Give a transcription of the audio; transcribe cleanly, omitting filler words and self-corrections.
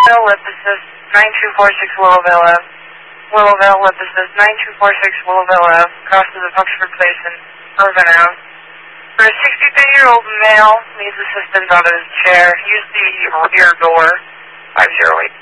Lip Assist 9246 Willowville Ave. Willowville Lip Assist 9246 Willowville Ave. Crosses of Oxford Place and Irvin Ave. For a 63-year-old male needs assistance out of his chair, use the rear door. 508.